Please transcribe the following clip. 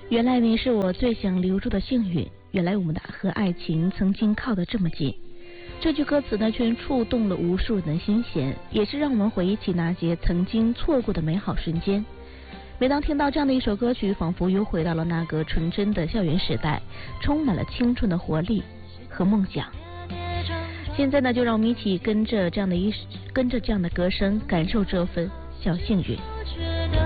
原来你是我最想留住的幸运，原来我们的和爱情曾经靠得这么近。这句歌词呢，却触动了无数人的心弦，也是让我们回忆起那些曾经错过的美好瞬间。每当听到这样的一首歌曲，仿佛又回到了那个纯真的校园时代，充满了青春的活力和梦想。现在呢，就让我们一起跟着这样的歌声，感受这份小幸运。